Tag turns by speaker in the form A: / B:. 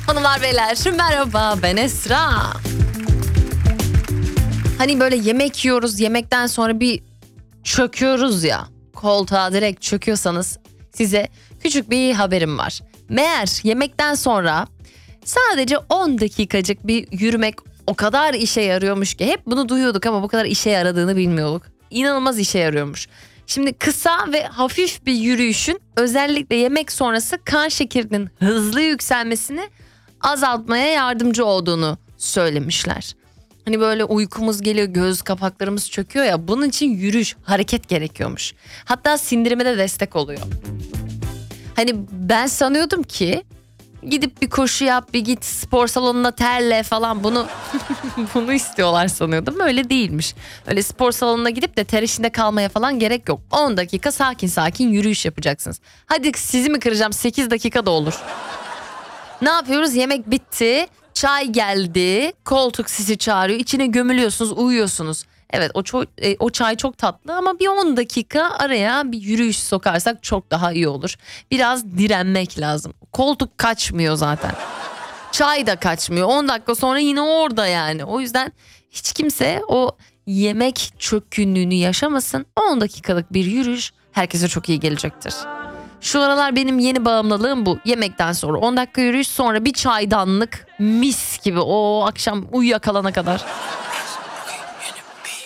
A: Hanımlar beyler merhaba, ben Esra. Hani böyle yemek yiyoruz, yemekten sonra bir çöküyoruz ya, koltuğa direkt çöküyorsanız size küçük bir haberim var. Meğer yemekten sonra sadece 10 dakikacık bir yürümek o kadar işe yarıyormuş ki, hep bunu duyuyorduk ama bu kadar işe yaradığını bilmiyorduk. İnanılmaz işe yarıyormuş. Şimdi kısa ve hafif bir yürüyüşün özellikle yemek sonrası kan şekerinin hızlı yükselmesini azaltmaya yardımcı olduğunu söylemişler. Hani böyle uykumuz geliyor, göz kapaklarımız çöküyor ya, bunun için yürüyüş, hareket gerekiyormuş. Hatta sindirime de destek oluyor. Hani ben sanıyordum ki gidip bir koşu yap, bir git spor salonuna terle falan, bunu istiyorlar sanıyordum. Öyle değilmiş. Öyle spor salonuna gidip de ter içinde kalmaya falan gerek yok. 10 dakika sakin sakin yürüyüş yapacaksınız. Hadi sizi mi kıracağım, 8 dakika da olur. Ne yapıyoruz? Yemek bitti, çay geldi, koltuk sizi çağırıyor, içine gömülüyorsunuz, uyuyorsunuz. Evet, o çay çok tatlı ama bir 10 dakika araya bir yürüyüş sokarsak çok daha iyi olur. Biraz direnmek lazım. Koltuk kaçmıyor zaten. Çay da kaçmıyor. 10 dakika sonra yine orada yani. O yüzden hiç kimse o yemek çökkünlüğünü yaşamasın. 10 dakikalık bir yürüyüş herkese çok iyi gelecektir. Şu aralar benim yeni bağımlılığım bu. Yemekten sonra 10 dakika yürüyüş, sonra bir çaydanlık, mis gibi o akşam uyuyakalana kadar.